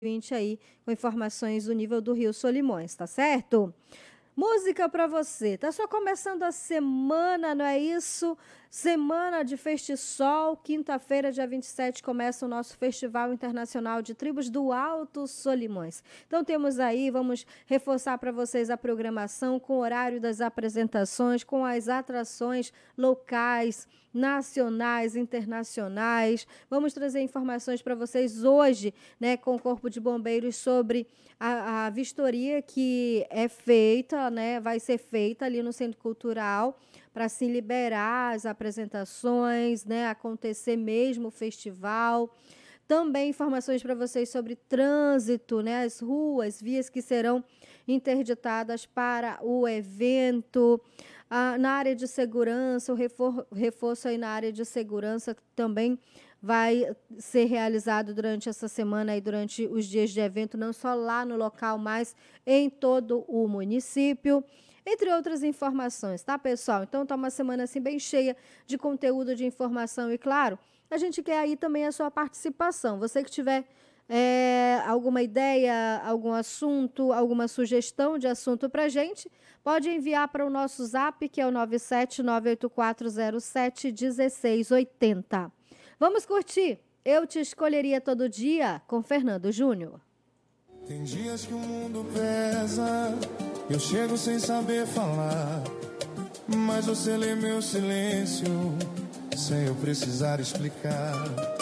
20 aí, com informações do nível do Rio Solimões, tá certo? Música para você. Tá só começando a semana, não é isso? Semana de Festisol. Quinta-feira, dia 27, começa o nosso Festival Internacional de Tribos do Alto Solimões. Então temos aí, vamos reforçar para vocês a programação com o horário das apresentações, com as atrações locais, nacionais, internacionais. Vamos trazer informações para vocês hoje, né, com o Corpo de Bombeiros sobre a vistoria que é feita, né, vai ser feita ali no Centro Cultural para se liberar as apresentações, né, acontecer mesmo o festival. Também informações para vocês sobre trânsito, né, as ruas, vias que serão interditadas para o evento. Na área de segurança, o reforço aí na área de segurança também vai ser realizado durante essa semana e durante os dias de evento, não só lá no local, mas em todo o município, entre outras informações, tá, pessoal? Então, tá uma semana assim bem cheia de conteúdo, de informação e, claro, a gente quer aí também a sua participação. Você que tiver alguma ideia, algum assunto, alguma sugestão de assunto para gente, pode enviar para o nosso zap, que é o 97984071680. Vamos curtir Eu Te Escolheria Todo Dia, com Fernando Júnior. Tem dias que o mundo pesa, eu chego sem saber falar, mas você lê meu silêncio, sem eu precisar explicar.